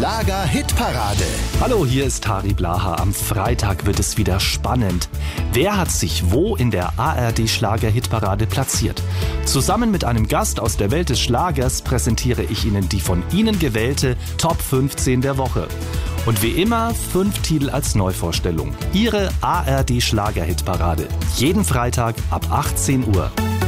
Schlager-Hitparade. Hallo, hier ist Harry Blaha. Am Freitag wird es wieder spannend. Wer hat sich wo in der ARD-Schlager-Hitparade platziert? Zusammen mit einem Gast aus der Welt des Schlagers präsentiere ich Ihnen die von Ihnen gewählte Top 15 der Woche. Und wie immer 5 Titel als Neuvorstellung. Ihre ARD-Schlager-Hitparade. Jeden Freitag ab 18 Uhr.